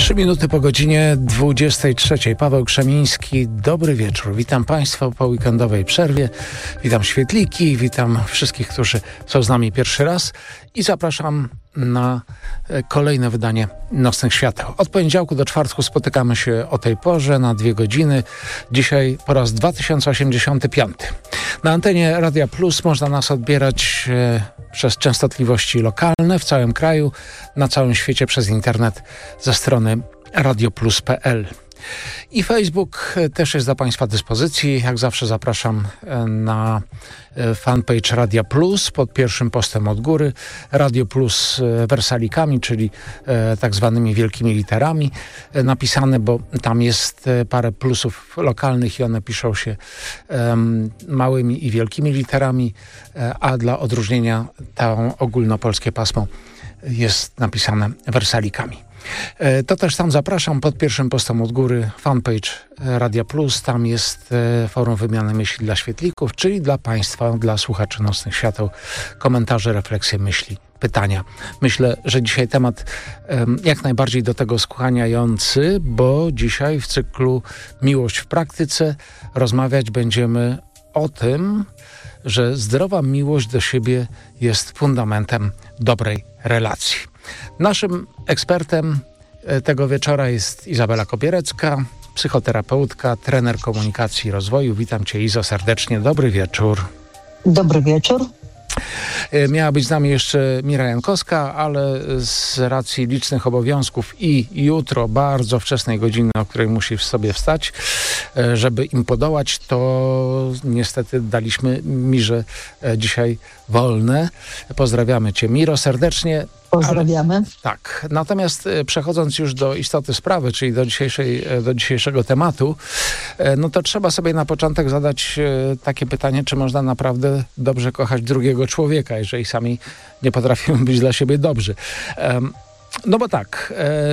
3 minuty po godzinie 23. Paweł Krzemiński, dobry wieczór. Witam Państwa po weekendowej przerwie. Witam świetliki, witam wszystkich, którzy są z nami pierwszy raz i zapraszam na kolejne wydanie Nocnych Świateł. Od poniedziałku do czwartku spotykamy się o tej porze na 2 godziny. Dzisiaj po raz 2085. Na antenie Radia Plus można nas odbierać przez częstotliwości lokalne w całym kraju, na całym świecie przez internet ze strony radioplus.pl. I Facebook też jest do Państwa dyspozycji. Jak zawsze zapraszam na fanpage Radia Plus pod pierwszym postem od góry. Radio Plus wersalikami, czyli tak zwanymi wielkimi literami napisane, bo tam jest parę plusów lokalnych i one piszą się małymi i wielkimi literami, a dla odróżnienia to ogólnopolskie pasmo jest napisane wersalikami. To też tam zapraszam pod pierwszym postem od góry fanpage Radia Plus. Tam jest forum wymiany myśli dla świetlików, czyli dla Państwa, dla słuchaczy Nocnych Świateł. Komentarze, refleksje, myśli, pytania. Myślę, że dzisiaj temat jak najbardziej do tego skłaniający, bo dzisiaj w cyklu Miłość w praktyce rozmawiać będziemy o tym, że zdrowa miłość do siebie jest fundamentem dobrej relacji. Naszym ekspertem tego wieczora jest Izabela Kopierecka, psychoterapeutka, trener komunikacji i rozwoju. Witam Cię, Izo, serdecznie. Dobry wieczór. Dobry wieczór. Miała być z nami jeszcze Mira Jankowska, ale z racji licznych obowiązków i jutro bardzo wczesnej godziny, o której musi sobie wstać, żeby im podołać, to niestety daliśmy Mirze dzisiaj wolne. Pozdrawiamy Cię, Miro, serdecznie. Pozdrawiamy. Tak, natomiast przechodząc już do istoty sprawy, czyli do dzisiejszego tematu, no to trzeba sobie na początek zadać takie pytanie, czy można naprawdę dobrze kochać drugiego człowieka, jeżeli sami nie potrafimy być dla siebie dobrzy. No bo tak,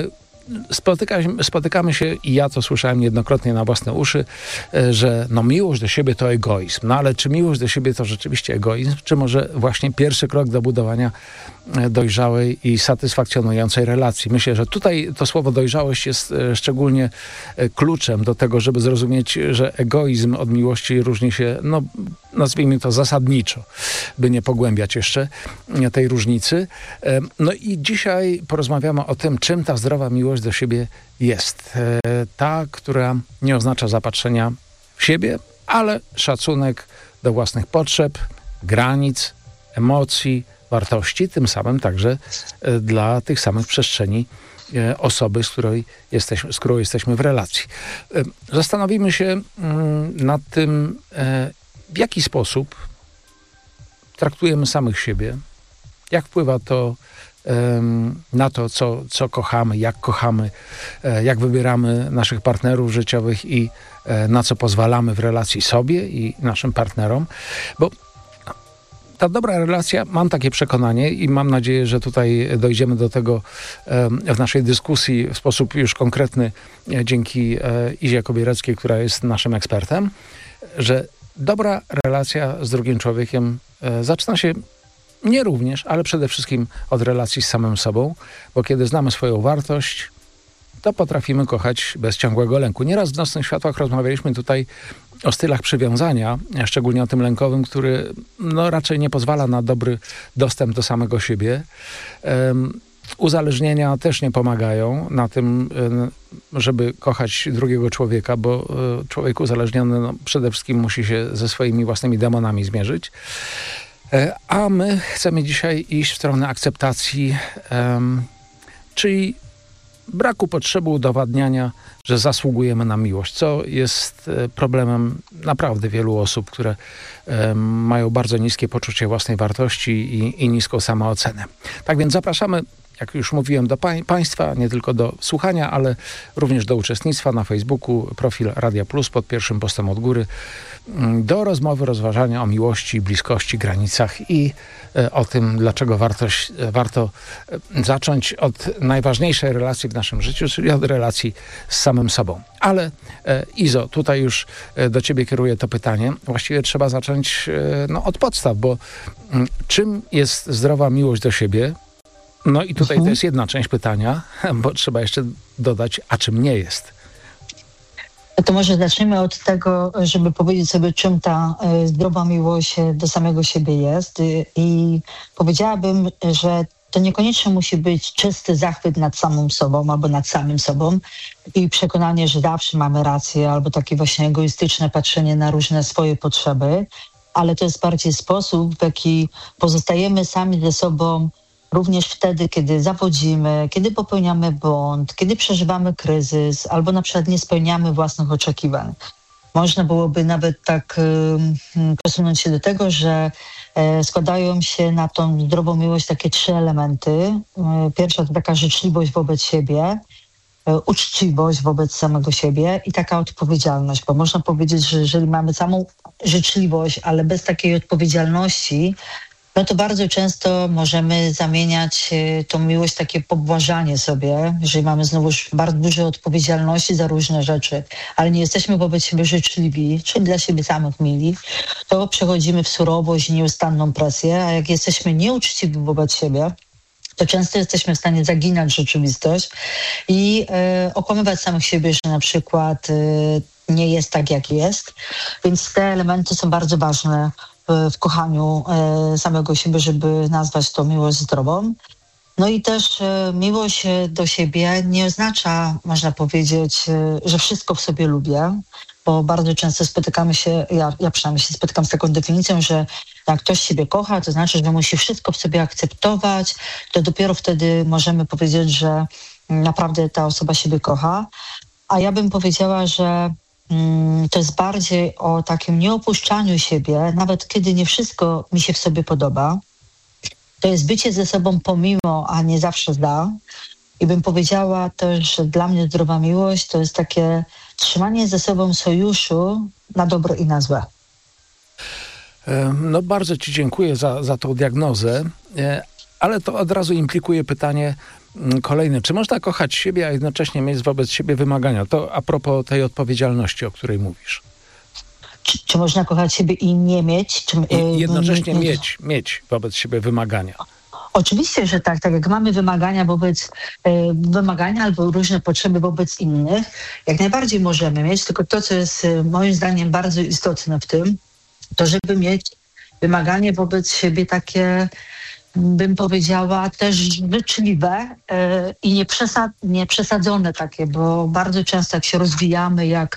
spotykamy się i ja to słyszałem niejednokrotnie na własne uszy, że no miłość do siebie to egoizm. No ale czy miłość do siebie to rzeczywiście egoizm, czy może właśnie pierwszy krok do budowania dojrzałej i satysfakcjonującej relacji? Myślę, że tutaj to słowo dojrzałość jest szczególnie kluczem do tego, żeby zrozumieć, że egoizm od miłości różni się, no nazwijmy to zasadniczo, by nie pogłębiać jeszcze tej różnicy. No i dzisiaj porozmawiamy o tym, czym ta zdrowa miłość do siebie jest. Ta, która nie oznacza zapatrzenia w siebie, ale szacunek do własnych potrzeb, granic, emocji, wartości, tym samym także dla tych samych przestrzeni osoby, z którą jesteśmy w relacji. Zastanowimy się nad tym, w jaki sposób traktujemy samych siebie, jak wpływa to na to, co kochamy, jak wybieramy naszych partnerów życiowych i na co pozwalamy w relacji sobie i naszym partnerom, bo ta dobra relacja, mam takie przekonanie i mam nadzieję, że tutaj dojdziemy do tego w naszej dyskusji w sposób już konkretny dzięki Izie Kopiereckiej, która jest naszym ekspertem, że dobra relacja z drugim człowiekiem zaczyna się nie również, ale przede wszystkim od relacji z samym sobą, bo kiedy znamy swoją wartość, to potrafimy kochać bez ciągłego lęku. Nieraz w Nocnych Światłach rozmawialiśmy tutaj o stylach przywiązania, szczególnie o tym lękowym, który no, raczej nie pozwala na dobry dostęp do samego siebie. Uzależnienia też nie pomagają na tym, żeby kochać drugiego człowieka, bo człowiek uzależniony no, przede wszystkim musi się ze swoimi własnymi demonami zmierzyć. A my chcemy dzisiaj iść w stronę akceptacji, czyli braku potrzeby udowadniania, że zasługujemy na miłość, co jest problemem naprawdę wielu osób, które mają bardzo niskie poczucie własnej wartości i niską samoocenę. Tak więc zapraszamy, jak już mówiłem, do Państwa, nie tylko do słuchania, ale również do uczestnictwa na Facebooku, profil Radia Plus pod pierwszym postem od góry, do rozmowy, rozważania o miłości, bliskości, granicach i o tym, dlaczego warto zacząć od najważniejszej relacji w naszym życiu, czyli od relacji z samym sobą. Ale Izo, tutaj już do Ciebie kieruję to pytanie. Właściwie trzeba zacząć od podstaw, bo czym jest zdrowa miłość do siebie? No i tutaj to jest jedna część pytania, bo trzeba jeszcze dodać, a czym nie jest. To może zacznijmy od tego, żeby powiedzieć sobie, czym ta zdrowa miłość do samego siebie jest. I powiedziałabym, że to niekoniecznie musi być czysty zachwyt nad samą sobą albo nad samym sobą i przekonanie, że zawsze mamy rację, albo takie właśnie egoistyczne patrzenie na różne swoje potrzeby, ale to jest bardziej sposób, w jaki pozostajemy sami ze sobą również wtedy, kiedy zawodzimy, kiedy popełniamy błąd, kiedy przeżywamy kryzys albo na przykład nie spełniamy własnych oczekiwań. Można byłoby nawet tak posunąć się do tego, że składają się na tą zdrową miłość takie 3 elementy. Pierwsza to taka życzliwość wobec siebie, uczciwość wobec samego siebie i taka odpowiedzialność, bo można powiedzieć, że jeżeli mamy samą życzliwość, ale bez takiej odpowiedzialności, no to bardzo często możemy zamieniać tą miłość w takie pobłażanie sobie, jeżeli mamy znowuż bardzo dużo odpowiedzialności za różne rzeczy, ale nie jesteśmy wobec siebie życzliwi, czyli dla siebie samych mili, to przechodzimy w surowość i nieustanną presję, a jak jesteśmy nieuczciwi wobec siebie, to często jesteśmy w stanie zaginać rzeczywistość i okłamywać samych siebie, że na przykład nie jest tak, jak jest. Więc te elementy są bardzo ważne w kochaniu samego siebie, żeby nazwać to miłość zdrową. No i też miłość do siebie nie oznacza, można powiedzieć, że wszystko w sobie lubię, bo bardzo często spotykamy się, ja przynajmniej się spotykam z taką definicją, że jak ktoś siebie kocha, to znaczy, że musi wszystko w sobie akceptować, to dopiero wtedy możemy powiedzieć, że naprawdę ta osoba siebie kocha. A ja bym powiedziała, że to jest bardziej o takim nieopuszczaniu siebie, nawet kiedy nie wszystko mi się w sobie podoba. To jest bycie ze sobą pomimo, a nie zawsze da. I bym powiedziała też, że dla mnie zdrowa miłość to jest takie trzymanie ze sobą sojuszu na dobre i na złe. No bardzo Ci dziękuję za tą diagnozę, ale to od razu implikuje pytanie kolejne. Czy można kochać siebie, a jednocześnie mieć wobec siebie wymagania? To a propos tej odpowiedzialności, o której mówisz. Czy można kochać siebie i nie mieć? I jednocześnie mieć wobec siebie wymagania. Oczywiście, że tak. Tak jak mamy wymagania wymagania albo różne potrzeby wobec innych, jak najbardziej możemy mieć, tylko to, co jest moim zdaniem bardzo istotne w tym, to żeby mieć wymaganie wobec siebie takie, bym powiedziała, też życzliwe i nieprzesadzone takie, bo bardzo często jak się rozwijamy, jak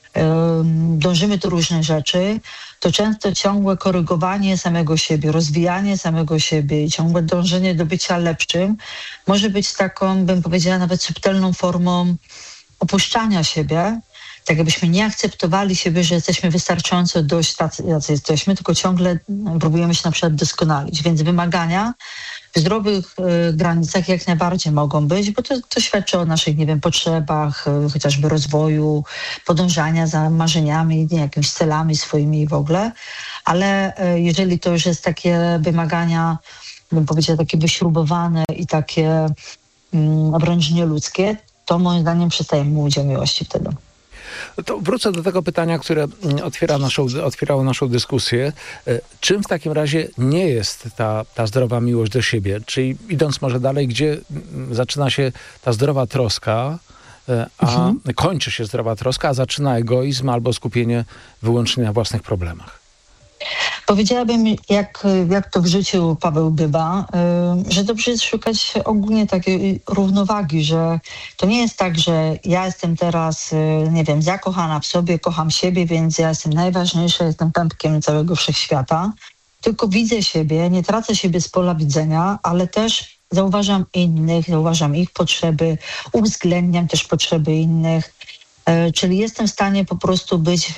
dążymy do różnych rzeczy, to często ciągłe korygowanie samego siebie, rozwijanie samego siebie i ciągłe dążenie do bycia lepszym może być taką, bym powiedziała, nawet subtelną formą opuszczania siebie, tak jakbyśmy nie akceptowali siebie, że jesteśmy wystarczająco dość tacy, jacy jesteśmy, tylko ciągle próbujemy się na przykład doskonalić. Więc wymagania w zdrowych granicach jak najbardziej mogą być, bo to świadczy o naszych, nie wiem, potrzebach, chociażby rozwoju, podążania za marzeniami, nie, jakimiś celami swoimi i w ogóle. Ale jeżeli to już jest takie wymagania, bym powiedziała, takie wyśrubowane i takie wręcz nieludzkie, to moim zdaniem przestajemy mówić o miłości wtedy. To wrócę do tego pytania, które otwierało naszą dyskusję. Czym w takim razie nie jest ta zdrowa miłość do siebie? Czyli idąc może dalej, gdzie zaczyna się ta zdrowa troska, a kończy się zdrowa troska, a zaczyna egoizm albo skupienie wyłącznie na własnych problemach? Powiedziałabym, jak to w życiu Paweł bywa, że dobrze jest szukać ogólnie takiej równowagi, że to nie jest tak, że ja jestem teraz, nie wiem, zakochana w sobie, kocham siebie, więc ja jestem najważniejsza, jestem pępkiem całego wszechświata, tylko widzę siebie, nie tracę siebie z pola widzenia, ale też zauważam innych, zauważam ich potrzeby, uwzględniam też potrzeby innych, czyli jestem w stanie po prostu być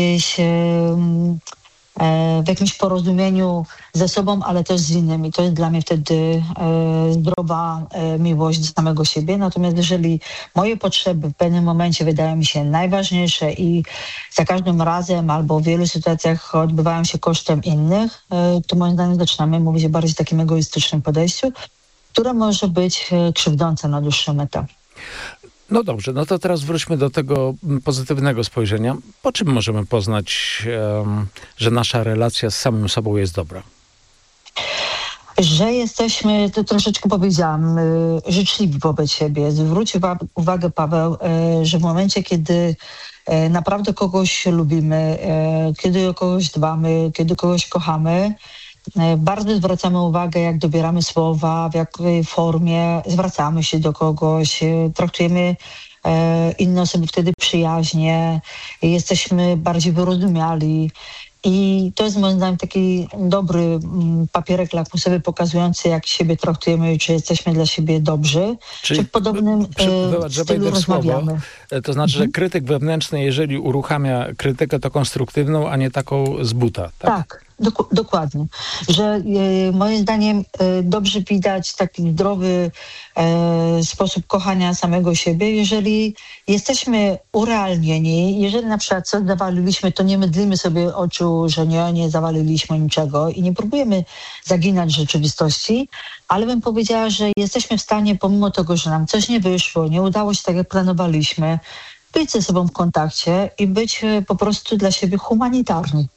w jakimś porozumieniu ze sobą, ale też z innymi. To jest dla mnie wtedy zdrowa miłość do samego siebie. Natomiast jeżeli moje potrzeby w pewnym momencie wydają mi się najważniejsze i za każdym razem albo w wielu sytuacjach odbywają się kosztem innych, to moim zdaniem zaczynamy mówić o bardziej takim egoistycznym podejściu, które może być krzywdzące na dłuższą metę. No dobrze, no to teraz wróćmy do tego pozytywnego spojrzenia. Po czym możemy poznać, że nasza relacja z samym sobą jest dobra? Że jesteśmy, to troszeczkę powiedziałam, życzliwi wobec siebie. Zwróć uwagę, Paweł, że w momencie, kiedy naprawdę kogoś lubimy, kiedy o kogoś dbamy, kiedy kogoś kochamy, bardzo zwracamy uwagę, jak dobieramy słowa, w jakiej formie zwracamy się do kogoś, traktujemy inne osoby wtedy przyjaźnie, jesteśmy bardziej wyrozumiali. I to jest moim zdaniem taki dobry papierek lakmusowy pokazujący, jak siebie traktujemy i czy jesteśmy dla siebie dobrzy, czy w podobnym stylu rozmawiamy. To znaczy, że krytyk wewnętrzny, jeżeli uruchamia krytykę, to konstruktywną, a nie taką z buta. Tak, dokładnie. Że moim zdaniem dobrze widać taki zdrowy sposób kochania samego siebie, jeżeli jesteśmy urealnieni, jeżeli na przykład coś zawaliliśmy, to nie mydlimy sobie oczu, że nie zawaliliśmy niczego i nie próbujemy zaginać rzeczywistości, ale bym powiedziała, że jesteśmy w stanie, pomimo tego, że nam coś nie wyszło, nie udało się tak, jak planowaliśmy, być ze sobą w kontakcie i być po prostu dla siebie humanitarni.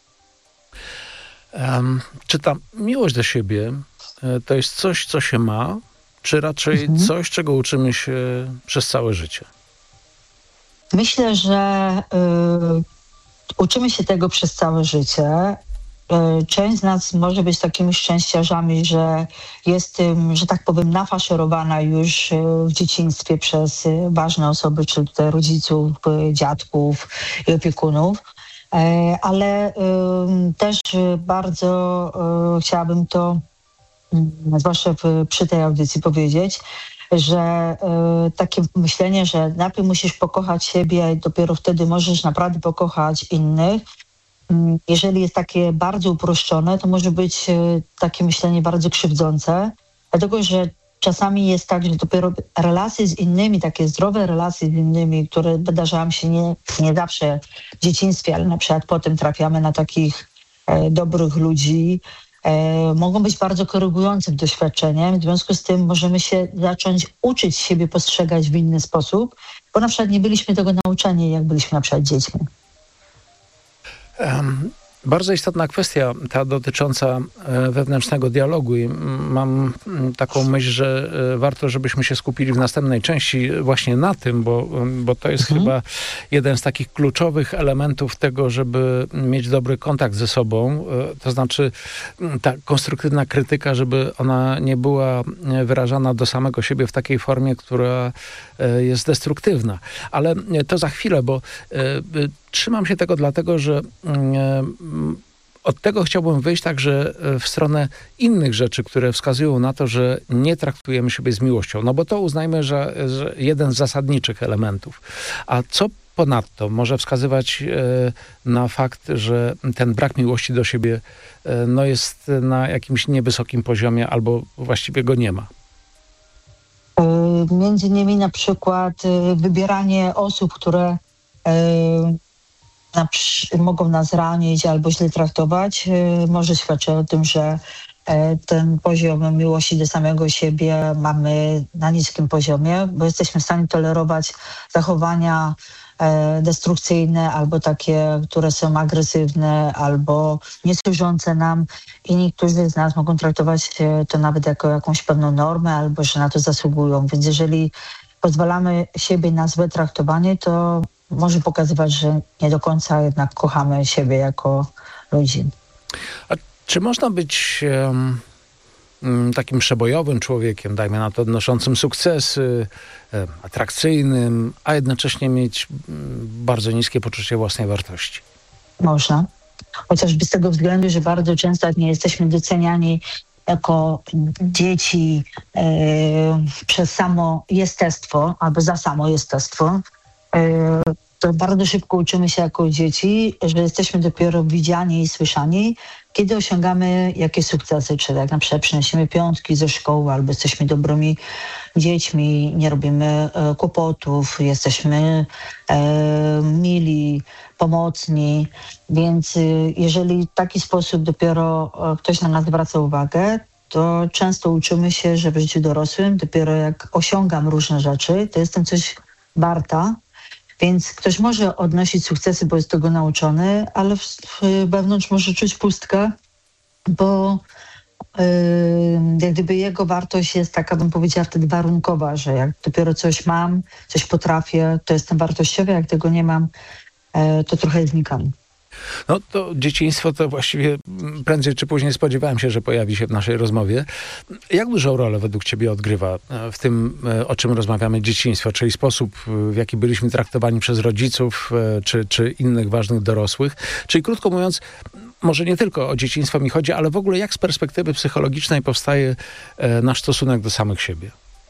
Czy ta miłość do siebie to jest coś, co się ma, czy raczej coś, czego uczymy się przez całe życie? Myślę, że uczymy się tego przez całe życie. Część z nas może być takimi szczęściarzami, że jest tym, że tak powiem, nafaszerowana już w dzieciństwie przez ważne osoby, czyli tutaj rodziców, dziadków i opiekunów. Ale też bardzo chciałabym to, zwłaszcza przy tej audycji powiedzieć, że takie myślenie, że najpierw musisz pokochać siebie i dopiero wtedy możesz naprawdę pokochać innych, jeżeli jest takie bardzo uproszczone, to może być takie myślenie bardzo krzywdzące, dlatego że czasami jest tak, że dopiero relacje z innymi, takie zdrowe relacje z innymi, które wydarzają się nie zawsze w dzieciństwie, ale na przykład potem trafiamy na takich dobrych ludzi, mogą być bardzo korygującym doświadczeniem. W związku z tym możemy się zacząć uczyć siebie postrzegać w inny sposób, bo na przykład nie byliśmy tego nauczeni, jak byliśmy na przykład dziećmi. Bardzo istotna kwestia, ta dotycząca wewnętrznego dialogu i mam taką myśl, że warto, żebyśmy się skupili w następnej części właśnie na tym, bo to jest chyba jeden z takich kluczowych elementów tego, żeby mieć dobry kontakt ze sobą, to znaczy ta konstruktywna krytyka, żeby ona nie była wyrażana do samego siebie w takiej formie, która jest destruktywna. Ale to za chwilę, bo trzymam się tego dlatego, że od tego chciałbym wyjść także w stronę innych rzeczy, które wskazują na to, że nie traktujemy siebie z miłością. No bo to uznajmy, że jeden z zasadniczych elementów. A co ponadto może wskazywać na fakt, że ten brak miłości do siebie jest na jakimś niewysokim poziomie albo właściwie go nie ma? Między innymi na przykład wybieranie osób, które mogą nas ranić albo źle traktować, może świadczyć o tym, że ten poziom miłości do samego siebie mamy na niskim poziomie, bo jesteśmy w stanie tolerować zachowania destrukcyjne albo takie, które są agresywne albo niesłużące nam i niektórzy z nas mogą traktować to nawet jako jakąś pewną normę albo że na to zasługują. Więc jeżeli pozwalamy siebie na złe traktowanie, to może pokazywać, że nie do końca jednak kochamy siebie jako ludzi. A czy można być takim przebojowym człowiekiem, dajmy na to, odnoszącym sukcesy, atrakcyjnym, a jednocześnie mieć bardzo niskie poczucie własnej wartości? Można. Chociażby z tego względu, że bardzo często nie jesteśmy doceniani jako dzieci przez samo jestestwo albo za samo jestestwo. To bardzo szybko uczymy się jako dzieci, że jesteśmy dopiero widziani i słyszani, kiedy osiągamy jakieś sukcesy, czy jak na przykład przynosimy piątki ze szkoły, albo jesteśmy dobrymi dziećmi, nie robimy kłopotów, jesteśmy mili, pomocni. Więc jeżeli w taki sposób dopiero ktoś na nas zwraca uwagę, to często uczymy się, że w życiu dorosłym dopiero jak osiągam różne rzeczy, to jestem coś warta. Więc ktoś może odnosić sukcesy, bo jest tego nauczony, ale wewnątrz może czuć pustkę, bo jak gdyby jego wartość jest taka, bym powiedziała, wtedy warunkowa, że jak dopiero coś mam, coś potrafię, to jestem wartościowy, jak tego nie mam, to trochę znikam. No to dzieciństwo to właściwie prędzej czy później spodziewałem się, że pojawi się w naszej rozmowie. Jak dużą rolę według ciebie odgrywa w tym, o czym rozmawiamy, dzieciństwo, czyli sposób, w jaki byliśmy traktowani przez rodziców czy innych ważnych dorosłych? Czyli krótko mówiąc, może nie tylko o dzieciństwo mi chodzi, ale w ogóle jak z perspektywy psychologicznej powstaje nasz stosunek do samych siebie?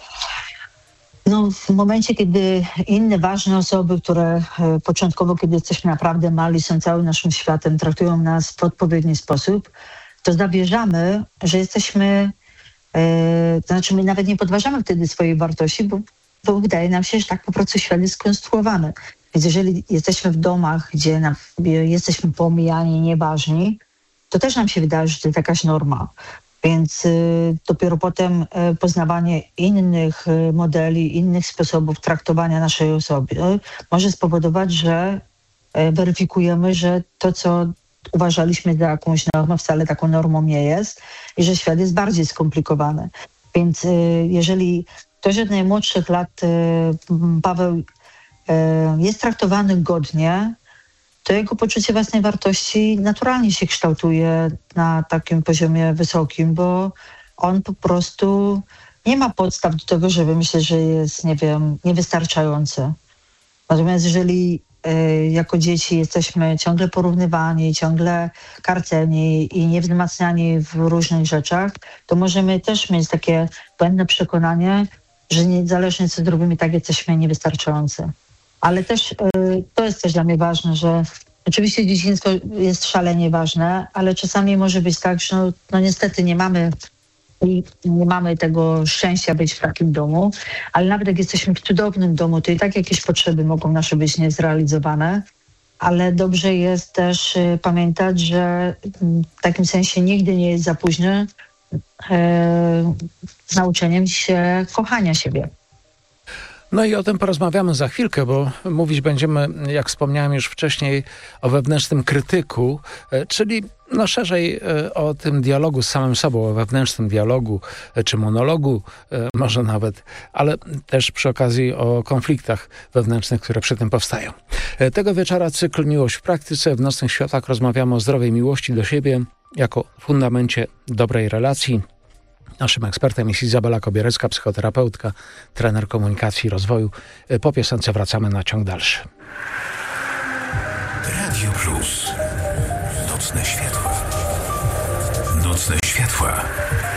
No, w momencie, kiedy inne ważne osoby, które początkowo, kiedy jesteśmy naprawdę mali, są całym naszym światem, traktują nas w odpowiedni sposób, to zawierzamy, że jesteśmy, to znaczy my nawet nie podważamy wtedy swojej wartości, bo wydaje nam się, że tak po prostu świat jest skonstruowany. Więc jeżeli jesteśmy w domach, gdzie jesteśmy pomijani, nieważni, to też nam się wydaje, że to jest jakaś norma. Więc dopiero potem poznawanie innych modeli, innych sposobów traktowania naszej osoby może spowodować, że weryfikujemy, że to, co uważaliśmy za jakąś normę, wcale taką normą nie jest i że świat jest bardziej skomplikowany. Więc jeżeli ktoś od najmłodszych lat, Paweł, jest traktowany godnie, to jego poczucie własnej wartości naturalnie się kształtuje na takim poziomie wysokim, bo on po prostu nie ma podstaw do tego, żeby myśleć, że jest, nie wiem, niewystarczający. Natomiast jeżeli jako dzieci jesteśmy ciągle porównywani, ciągle karceni i niewzmacniani w różnych rzeczach, to możemy też mieć takie błędne przekonanie, że niezależnie co zrobimy, tak jesteśmy niewystarczający. Ale też to jest też dla mnie ważne, że oczywiście dzieciństwo jest szalenie ważne, ale czasami może być tak, że no niestety nie mamy tego szczęścia być w takim domu, ale nawet jak jesteśmy w cudownym domu, to i tak jakieś potrzeby mogą nasze być niezrealizowane, ale dobrze jest też pamiętać, że w takim sensie nigdy nie jest za późno z nauczeniem się kochania siebie. No i o tym porozmawiamy za chwilkę, bo mówić będziemy, jak wspomniałem już wcześniej, o wewnętrznym krytyku, czyli no szerzej o tym dialogu z samym sobą, o wewnętrznym dialogu, czy monologu może nawet, ale też przy okazji o konfliktach wewnętrznych, które przy tym powstają. Tego wieczora cykl Miłość w praktyce. W Nocnych Światłach rozmawiamy o zdrowej miłości do siebie jako fundamencie dobrej relacji. Naszym ekspertem jest Izabela Kobierecka, psychoterapeutka, trener komunikacji i rozwoju. Po piosence wracamy na ciąg dalszy. Radio Plus. Nocne światła. Nocne światła.